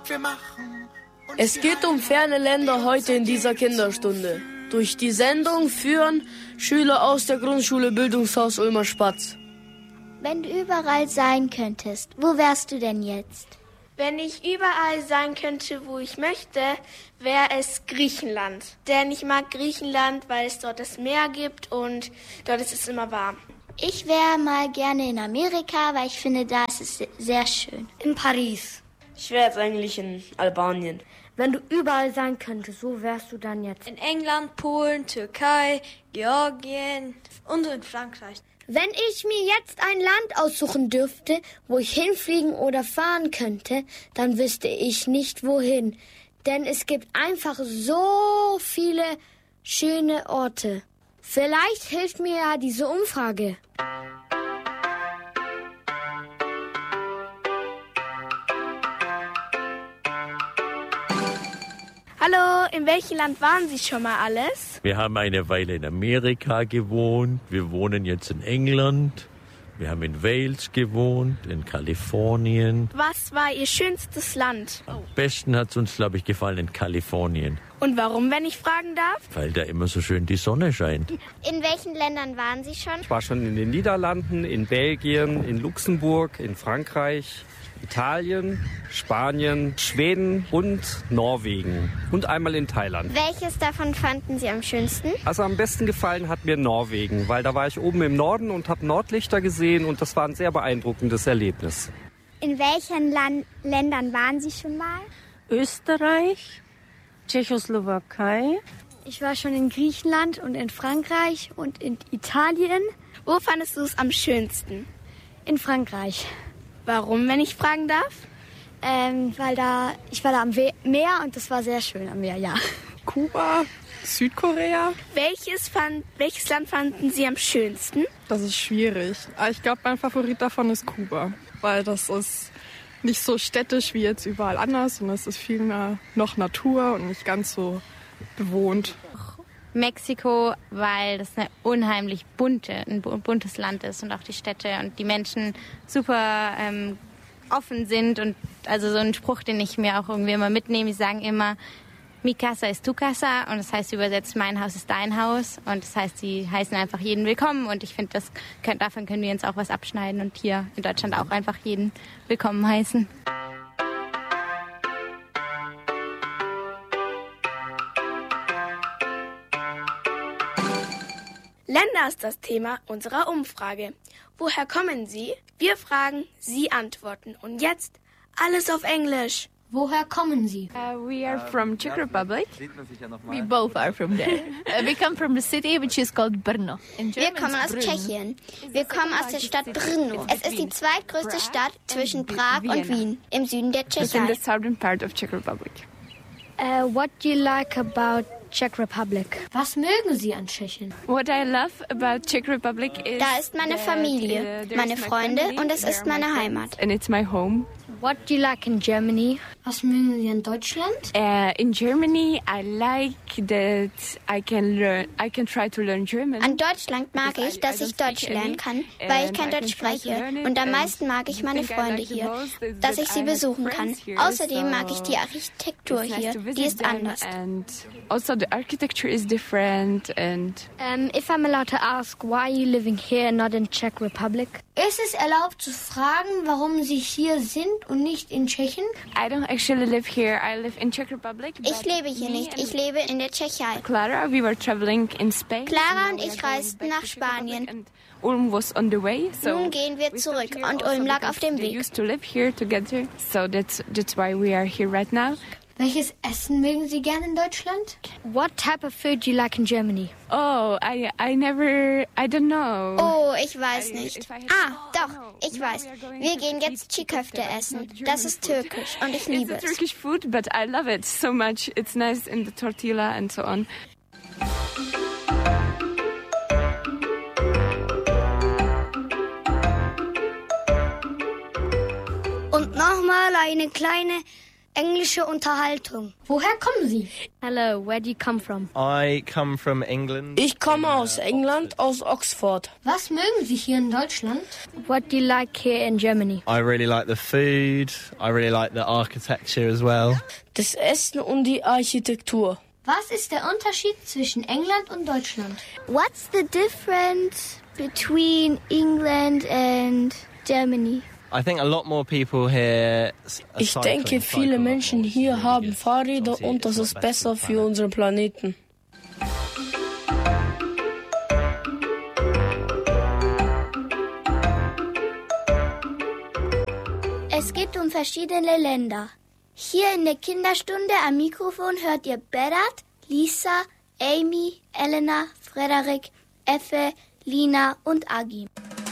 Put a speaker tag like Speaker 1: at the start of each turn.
Speaker 1: Es geht um ferne Länder heute in dieser Kinderstunde. Durch die Sendung führen Schüler aus der Grundschule Bildungshaus Ulmer-Spatz.
Speaker 2: Wenn du überall sein könntest, wo wärst du denn jetzt?
Speaker 3: Wenn ich überall sein könnte, wo ich möchte, wäre es Griechenland. Denn ich mag Griechenland, weil es dort das Meer gibt und dort ist es immer warm.
Speaker 2: Ich wäre mal gerne in Amerika, weil ich finde, da ist es sehr schön.
Speaker 4: In Paris.
Speaker 1: Ich wäre jetzt eigentlich in Albanien.
Speaker 4: Wenn du überall sein könntest, wo wärst du dann jetzt?
Speaker 5: In England, Polen, Türkei, Georgien und in Frankreich.
Speaker 4: Wenn ich mir jetzt ein Land aussuchen dürfte, wo ich hinfliegen oder fahren könnte, dann wüsste ich nicht wohin. Denn es gibt einfach so viele schöne Orte. Vielleicht hilft mir ja diese Umfrage.
Speaker 3: Hallo, in welchem Land waren Sie schon mal alles?
Speaker 6: Wir haben eine Weile in Amerika gewohnt, wir wohnen jetzt in England, wir haben in Wales gewohnt, in Kalifornien.
Speaker 3: Was war Ihr schönstes Land?
Speaker 6: Am besten hat es uns, glaube ich, gefallen in Kalifornien.
Speaker 3: Und warum, wenn ich fragen darf?
Speaker 6: Weil da immer so schön die Sonne scheint.
Speaker 2: In welchen Ländern waren Sie schon?
Speaker 7: Ich war schon in den Niederlanden, in Belgien, in Luxemburg, in Frankreich, Italien, Spanien, Schweden und Norwegen und einmal in Thailand.
Speaker 2: Welches davon fanden Sie am schönsten?
Speaker 7: Also am besten gefallen hat mir Norwegen, weil da war ich oben im Norden und habe Nordlichter gesehen und das war ein sehr beeindruckendes Erlebnis.
Speaker 2: In welchen Ländern waren Sie schon mal?
Speaker 8: Österreich, Tschechoslowakei.
Speaker 4: Ich war schon in Griechenland und in Frankreich und in Italien.
Speaker 3: Wo fandest du es am schönsten?
Speaker 4: In Frankreich.
Speaker 3: Warum, wenn ich fragen darf?
Speaker 4: Weil ich war da am Meer und das war sehr schön am Meer, ja.
Speaker 9: Kuba, Südkorea.
Speaker 3: Welches Land fanden Sie am schönsten?
Speaker 9: Das ist schwierig. Aber ich glaube, mein Favorit davon ist Kuba, weil das ist nicht so städtisch wie jetzt überall anders und es ist viel mehr noch Natur und nicht ganz so bewohnt.
Speaker 10: Mexiko, weil das ein buntes Land ist und auch die Städte und die Menschen super offen sind und also so ein Spruch, den ich mir auch irgendwie immer mitnehme, die sagen immer, mi casa es tu casa und das heißt übersetzt, mein Haus ist dein Haus und das heißt, sie heißen einfach jeden willkommen und ich finde, davon können wir uns auch was abschneiden und hier in Deutschland auch einfach jeden willkommen heißen.
Speaker 3: Länder ist das Thema unserer Umfrage. Woher kommen Sie? Wir fragen, Sie antworten. Und jetzt alles auf Englisch.
Speaker 4: Woher kommen Sie?
Speaker 11: We are from Czech Republic.
Speaker 12: We both are from there. We come from the city which is called Brno.
Speaker 2: Wir kommen aus Tschechien. Wir kommen aus der Stadt Brno. Es ist die zweitgrößte Stadt zwischen Prag und Wien im Süden der
Speaker 11: It's in
Speaker 2: Tschechei.
Speaker 11: the southern part of Czech Republic.
Speaker 4: What do you like about Czech Republic? Was mögen Sie an Tschechien?
Speaker 11: What I love about Czech Republic is
Speaker 2: Da ist meine Familie, meine Freunde und es ist meine Heimat.
Speaker 11: And it's my home.
Speaker 4: What do you like in Germany? Was mögen Sie in Deutschland?
Speaker 11: In Germany, I like that I can try to learn German.
Speaker 2: An Deutschland mag ich, dass ich Deutsch lernen kann, weil ich kein Deutsch spreche. Und am meisten mag ich meine Freunde hier, dass ich sie besuchen kann. Außerdem mag ich die Architektur hier, die ist anders.
Speaker 11: And also the architecture is different and
Speaker 4: If I'm allowed to ask, why are you living here, not in Czech Republic? Ist es erlaubt zu fragen, warum Sie hier sind und nicht in Tschechien?
Speaker 11: I don't actually live here. I live in Czech Republic.
Speaker 2: Ich lebe hier nicht, ich lebe in der Tschechei.
Speaker 11: Clara, we were traveling in Spain.
Speaker 2: Clara und ich reisten nach Spanien.
Speaker 11: And Ulm was on the way. So
Speaker 2: Nun gehen wir zurück und Ulm lag auf dem
Speaker 11: we
Speaker 2: Weg.
Speaker 11: used to live here together. So that's why we are here right now.
Speaker 4: Welches Essen mögen Sie gerne in Deutschland? What type of food do you like in Germany?
Speaker 11: Oh, I don't know.
Speaker 2: Oh, ich weiß nicht. Doch, ich weiß. Wir gehen jetzt Çiğ-Köfte essen. Das ist türkisch und ich liebe
Speaker 11: It's a
Speaker 2: es.
Speaker 11: Turkish food, but I love it so much. It's nice in the tortilla and so on.
Speaker 4: Und nochmal eine kleine englische Unterhaltung. Woher kommen Sie?
Speaker 2: Hello, where do you come from?
Speaker 13: I come from England.
Speaker 1: Ich komme aus England, aus Oxford.
Speaker 4: Was mögen Sie hier in Deutschland?
Speaker 2: What do you like here in Germany?
Speaker 13: I really like the food. I really like the architecture as well.
Speaker 1: Das Essen und die Architektur.
Speaker 4: Was ist der Unterschied zwischen England und Deutschland?
Speaker 2: What's the difference between England and Germany?
Speaker 13: I think a lot more people here
Speaker 1: Ich denke, viele Menschen hier haben Fahrräder und das ist besser für unseren Planeten.
Speaker 2: Es geht um verschiedene Länder. Hier in der Kinderstunde am Mikrofon hört ihr Berat, Lisa, Amy, Elena, Frederik, Effe, Lina und Agim.